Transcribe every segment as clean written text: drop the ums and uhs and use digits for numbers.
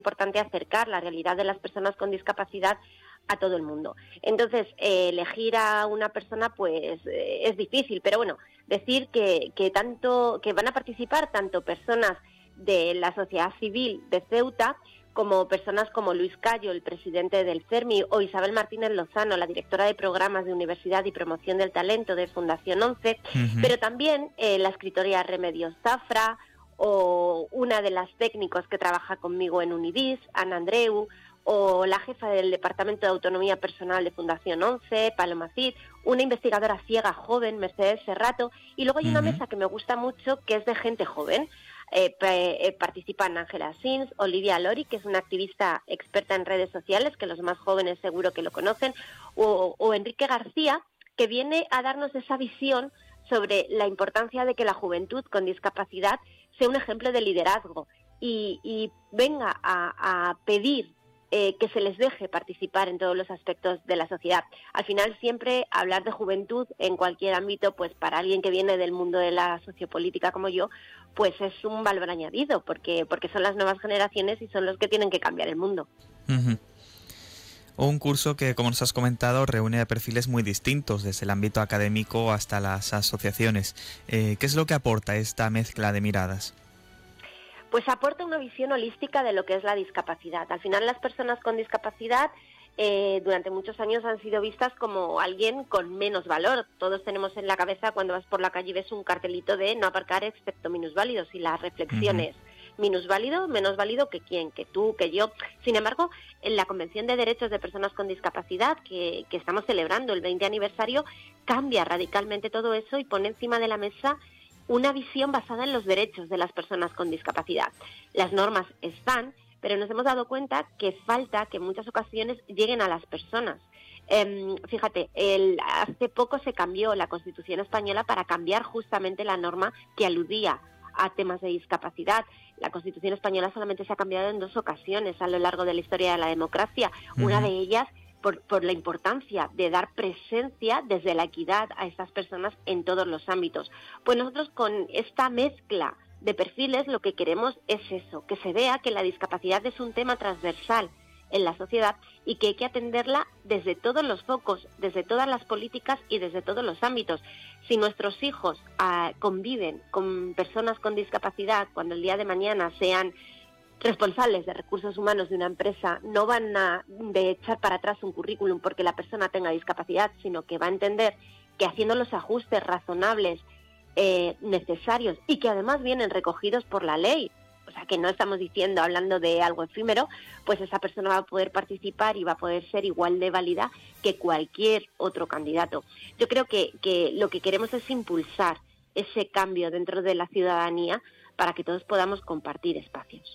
importante acercar la realidad de las personas con discapacidad a todo el mundo. Entonces, elegir a una persona pues es difícil, pero bueno, decir que van a participar tanto personas de la sociedad civil de Ceuta como personas como Luis Cayo, el presidente del CERMI, o Isabel Martínez Lozano, la directora de programas de Universidad y Promoción del Talento de Fundación 11, pero también la escritora Remedios Zafra, o una de las técnicos que trabaja conmigo en Unidis, Ana Andreu, o la jefa del Departamento de Autonomía Personal de Fundación 11, Paloma Cid, una investigadora ciega joven, Mercedes Serrato, y luego hay una mesa que me gusta mucho, que es de gente joven. Participan Ángela Sins, Olivia Lori, que es una activista experta en redes sociales, que los más jóvenes seguro que lo conocen, o Enrique García, que viene a darnos esa visión sobre la importancia de que la juventud con discapacidad sea un ejemplo de liderazgo y venga a pedir que se les deje participar en todos los aspectos de la sociedad. Al final, siempre hablar de juventud en cualquier ámbito, pues para alguien que viene del mundo de la sociopolítica como yo, pues es un valor añadido, porque son las nuevas generaciones y son los que tienen que cambiar el mundo. Un curso que, como nos has comentado, reúne a perfiles muy distintos, desde el ámbito académico hasta las asociaciones. ¿Qué es lo que aporta esta mezcla de miradas? Pues aporta una visión holística de lo que es la discapacidad. Al final, las personas con discapacidad durante muchos años han sido vistas como alguien con menos valor. Todos tenemos en la cabeza, cuando vas por la calle y ves un cartelito de no aparcar excepto minusválidos, y la reflexión es: minusválido, menos válido que quién, que tú, que yo. Sin embargo, en la Convención de Derechos de Personas con Discapacidad, que estamos celebrando el 20 aniversario, cambia radicalmente todo eso y pone encima de la mesa una visión basada en los derechos de las personas con discapacidad. Las normas están, pero nos hemos dado cuenta que falta que en muchas ocasiones lleguen a las personas. Fíjate, hace poco se cambió la Constitución española para cambiar justamente la norma que aludía a temas de discapacidad. La Constitución española solamente se ha cambiado en 2 ocasiones a lo largo de la historia de la democracia. Una de ellas por la importancia de dar presencia desde la equidad a estas personas en todos los ámbitos. Pues nosotros, con esta mezcla de perfiles, lo que queremos es eso, que se vea que la discapacidad es un tema transversal en la sociedad y que hay que atenderla desde todos los focos, desde todas las políticas y desde todos los ámbitos. Si nuestros hijos conviven con personas con discapacidad, cuando el día de mañana sean responsables de recursos humanos de una empresa, no van a echar para atrás un currículum porque la persona tenga discapacidad, sino que va a entender que haciendo los ajustes razonables, necesarios, y que además vienen recogidos por la ley, o sea que no estamos hablando de algo efímero, pues esa persona va a poder participar y va a poder ser igual de válida que cualquier otro candidato. Yo creo que lo que queremos es impulsar ese cambio dentro de la ciudadanía para que todos podamos compartir espacios.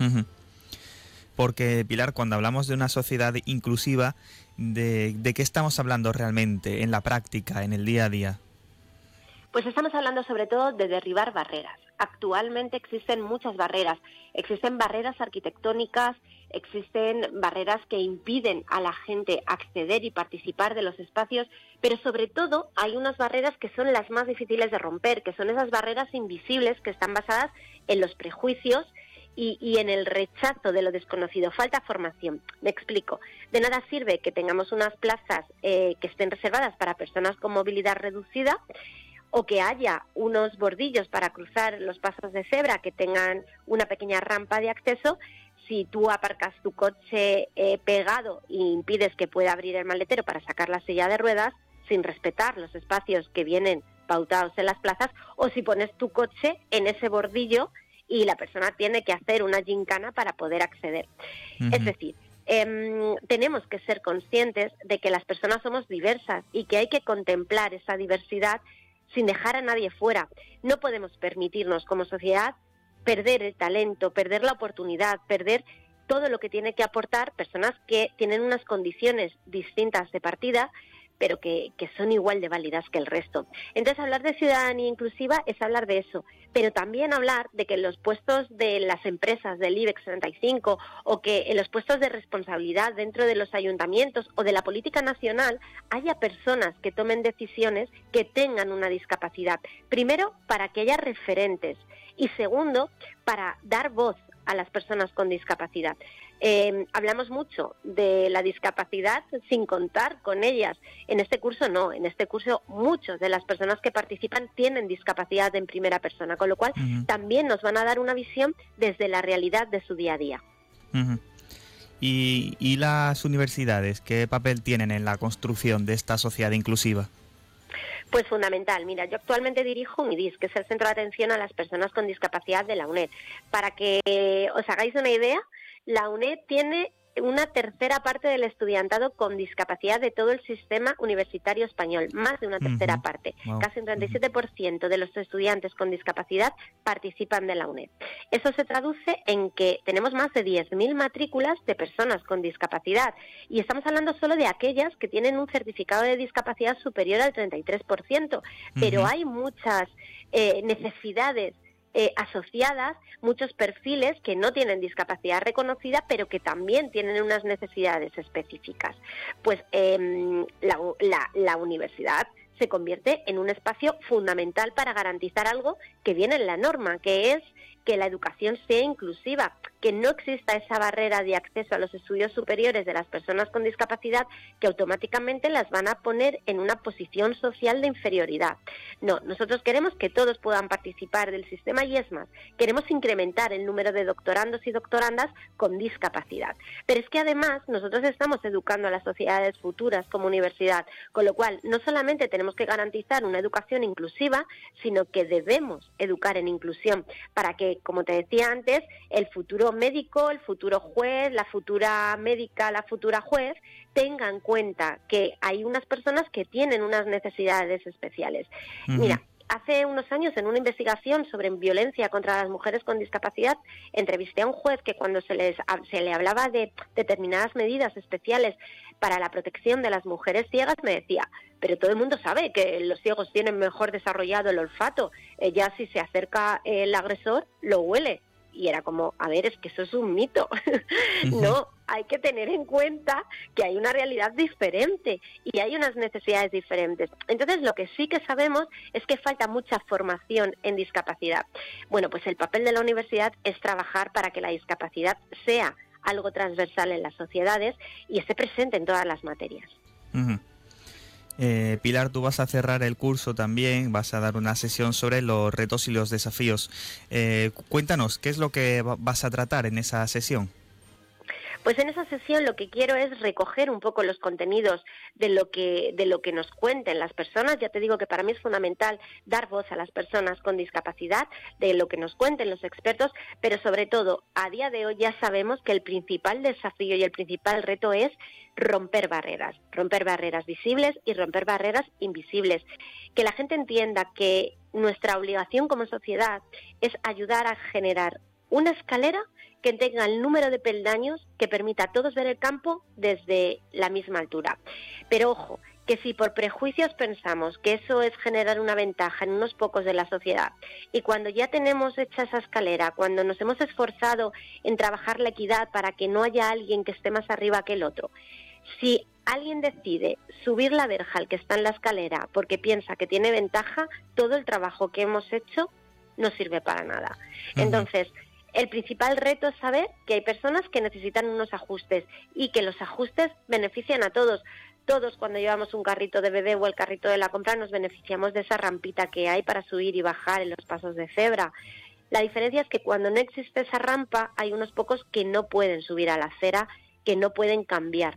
Porque, Pilar, cuando hablamos de una sociedad inclusiva, ¿de qué estamos hablando realmente en la práctica, en el día a día? Pues estamos hablando sobre todo de derribar barreras. Actualmente existen muchas barreras. Existen barreras arquitectónicas, existen barreras que impiden a la gente acceder y participar de los espacios, pero sobre todo hay unas barreras que son las más difíciles de romper, que son esas barreras invisibles que están basadas en los prejuicios y en el rechazo de lo desconocido. Falta formación. Me explico. De nada sirve que tengamos unas plazas que estén reservadas para personas con movilidad reducida, o que haya unos bordillos para cruzar los pasos de cebra que tengan una pequeña rampa de acceso, si tú aparcas tu coche pegado e impides que pueda abrir el maletero para sacar la silla de ruedas, sin respetar los espacios que vienen pautados en las plazas, o si pones tu coche en ese bordillo y la persona tiene que hacer una gincana para poder acceder. Es decir, tenemos que ser conscientes de que las personas somos diversas y que hay que contemplar esa diversidad sin dejar a nadie fuera. No podemos permitirnos como sociedad perder el talento, perder la oportunidad, perder todo lo que tiene que aportar personas que tienen unas condiciones distintas de partida, pero que son igual de válidas que el resto. Entonces, hablar de ciudadanía inclusiva es hablar de eso, pero también hablar de que en los puestos de las empresas del IBEX 35 o que en los puestos de responsabilidad dentro de los ayuntamientos o de la política nacional haya personas que tomen decisiones que tengan una discapacidad. Primero, para que haya referentes, y segundo, para dar voz a las personas con discapacidad. Hablamos mucho de la discapacidad sin contar con ellas. En este curso no, en este curso muchas de las personas que participan tienen discapacidad en primera persona, con lo cual también nos van a dar una visión desde la realidad de su día a día. ¿Y las universidades qué papel tienen en la construcción de esta sociedad inclusiva? Pues fundamental. Mira, yo actualmente dirijo UNIDIS, que es el Centro de Atención a las Personas con Discapacidad de la UNED. Para que os hagáis una idea, la UNED tiene una tercera parte del estudiantado con discapacidad de todo el sistema universitario español, más de una tercera parte. Wow. Casi un 37% de los estudiantes con discapacidad participan de la UNED. Eso se traduce en que tenemos más de 10.000 matrículas de personas con discapacidad y estamos hablando solo de aquellas que tienen un certificado de discapacidad superior al 33%, pero hay muchas necesidades asociadas, muchos perfiles que no tienen discapacidad reconocida, pero que también tienen unas necesidades específicas. Pues la universidad se convierte en un espacio fundamental para garantizar algo que viene en la norma, que es que la educación sea inclusiva, que no exista esa barrera de acceso a los estudios superiores de las personas con discapacidad que automáticamente las van a poner en una posición social de inferioridad. No, nosotros queremos que todos puedan participar del sistema y es más, queremos incrementar el número de doctorandos y doctorandas con discapacidad. Pero es que además nosotros estamos educando a las sociedades futuras como universidad, con lo cual no solamente tenemos que garantizar una educación inclusiva, sino que debemos educar en inclusión para que, como te decía antes, el futuro médico, el futuro juez, la futura médica, la futura juez, tengan en cuenta que hay unas personas que tienen unas necesidades especiales. Mira, hace unos años, en una investigación sobre violencia contra las mujeres con discapacidad, entrevisté a un juez que cuando se le hablaba de determinadas medidas especiales para la protección de las mujeres ciegas, me decía: pero todo el mundo sabe que los ciegos tienen mejor desarrollado el olfato, ya si se acerca el agresor, lo huele. Y era como, a ver, es que eso es un mito. No, hay que tener en cuenta que hay una realidad diferente y hay unas necesidades diferentes. Entonces, lo que sí que sabemos es que falta mucha formación en discapacidad. Bueno, pues el papel de la universidad es trabajar para que la discapacidad sea algo transversal en las sociedades y esté presente en todas las materias. Pilar, tú vas a cerrar el curso también, vas a dar una sesión sobre los retos y los desafíos. Cuéntanos, ¿qué es lo que vas a tratar en esa sesión? Pues en esa sesión lo que quiero es recoger un poco los contenidos de lo que nos cuenten las personas. Ya te digo que para mí es fundamental dar voz a las personas con discapacidad, de lo que nos cuenten los expertos, pero sobre todo, a día de hoy ya sabemos que el principal desafío y el principal reto es romper barreras visibles y romper barreras invisibles. Que la gente entienda que nuestra obligación como sociedad es ayudar a generar una escalera que tenga el número de peldaños que permita a todos ver el campo desde la misma altura. Pero ojo, que si por prejuicios pensamos que eso es generar una ventaja en unos pocos de la sociedad, y cuando ya tenemos hecha esa escalera, cuando nos hemos esforzado en trabajar la equidad para que no haya alguien que esté más arriba que el otro, si alguien decide subir la verja al que está en la escalera porque piensa que tiene ventaja, todo el trabajo que hemos hecho no sirve para nada. Entonces, el principal reto es saber que hay personas que necesitan unos ajustes y que los ajustes benefician a todos. Todos, cuando llevamos un carrito de bebé o el carrito de la compra, nos beneficiamos de esa rampita que hay para subir y bajar en los pasos de cebra. La diferencia es que cuando no existe esa rampa, hay unos pocos que no pueden subir a la acera, que no pueden cambiar.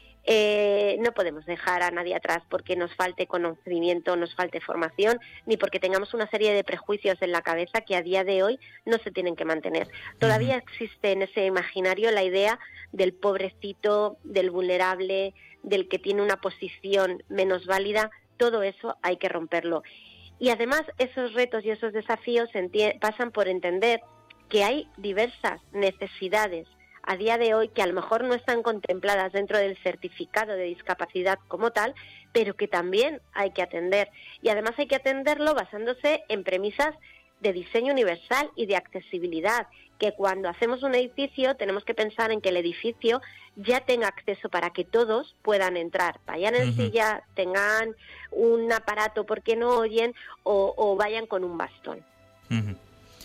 No podemos dejar a nadie atrás porque nos falte conocimiento, nos falte formación, ni porque tengamos una serie de prejuicios en la cabeza que a día de hoy no se tienen que mantener. Todavía existe en ese imaginario la idea del pobrecito, del vulnerable, del que tiene una posición menos válida. Todo eso hay que romperlo. Y además esos retos y esos desafíos pasan por entender que hay diversas necesidades a día de hoy que a lo mejor no están contempladas dentro del certificado de discapacidad como tal, pero que también hay que atender. Y además hay que atenderlo basándose en premisas de diseño universal y de accesibilidad, que cuando hacemos un edificio tenemos que pensar en que el edificio ya tenga acceso para que todos puedan entrar, vayan en silla, tengan un aparato porque no oyen o vayan con un bastón.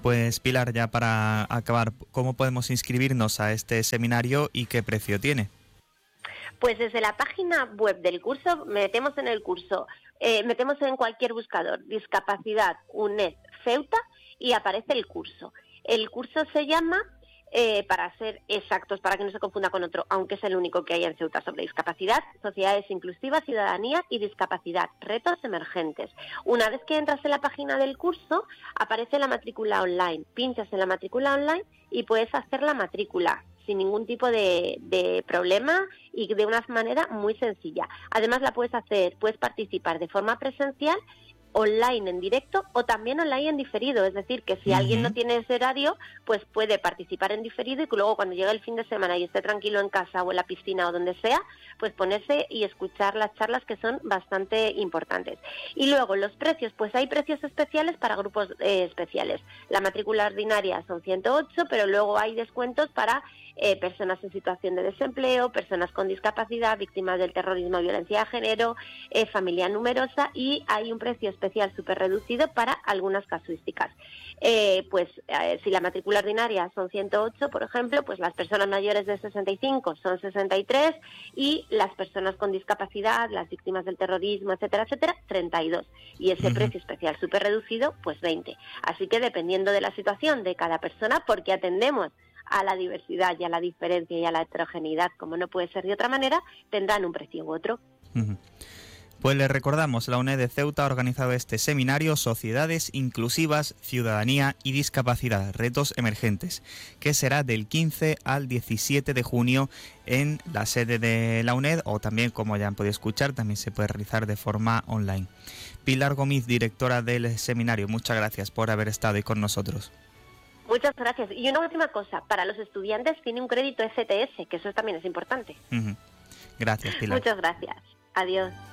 Pues Pilar, ya para acabar, ¿cómo podemos inscribirnos a este seminario y qué precio tiene? Pues desde la página web del curso, metemos en el curso, metemos en cualquier buscador, discapacidad UNED Ceuta, y aparece el curso. El curso se llama, para ser exactos, para que no se confunda con otro, aunque es el único que hay en Ceuta sobre discapacidad, Sociedades Inclusivas, Ciudadanía y Discapacidad, Retos Emergentes. Una vez que entras en la página del curso, aparece la matrícula online. Pinchas en la matrícula online y puedes hacer la matrícula sin ningún tipo de problema y de una manera muy sencilla. Además puedes participar de forma presencial, online en directo o también online en diferido, es decir, que si alguien no tiene ese horario, pues puede participar en diferido y que luego cuando llegue el fin de semana y esté tranquilo en casa o en la piscina o donde sea, pues ponerse y escuchar las charlas, que son bastante importantes. Y luego los precios, pues hay precios especiales para grupos especiales. La matrícula ordinaria son 108, pero luego hay descuentos para personas en situación de desempleo, personas con discapacidad, víctimas del terrorismo y violencia de género, familia numerosa, y hay un precio especial súper reducido para algunas casuísticas. Si la matrícula ordinaria son 108, por ejemplo, pues las personas mayores de 65 son 63 y las personas con discapacidad, las víctimas del terrorismo, etcétera, etcétera, 32. Y ese precio especial súper reducido, pues 20. Así que dependiendo de la situación de cada persona, porque atendemos a la diversidad y a la diferencia y a la heterogeneidad, como no puede ser de otra manera, tendrán un precio u otro. Pues les recordamos, la UNED de Ceuta ha organizado este seminario Sociedades Inclusivas, Ciudadanía y Discapacidad, Retos Emergentes, que será del 15 al 17 de junio en la sede de la UNED, o también, como ya han podido escuchar, también se puede realizar de forma online. Pilar Gómez, directora del seminario, muchas gracias por haber estado ahí con nosotros. Muchas gracias. Y una última cosa, para los estudiantes tiene un crédito FTS, que eso también es importante. Gracias, Pilar. Muchas gracias. Adiós.